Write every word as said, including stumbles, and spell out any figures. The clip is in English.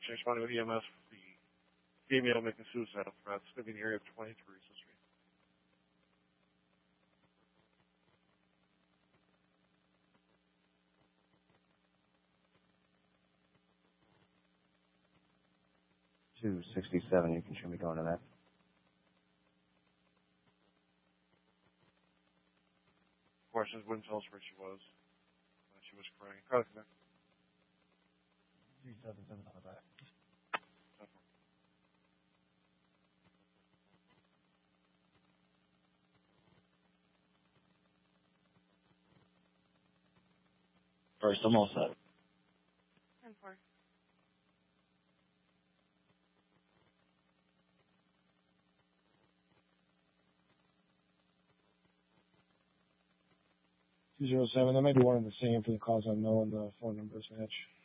She responded with E M S for the female making suicidal threats. It's going to be in the area of twenty-three. So street. two sixty-seven, you can show me going to that. Questions wouldn't tell us where she was. She was crying. Try to connect. three seven seven on the back. First, I'm all set. ten four. two zero seven, that might be one and the same for the cause unknown, the phone numbers match.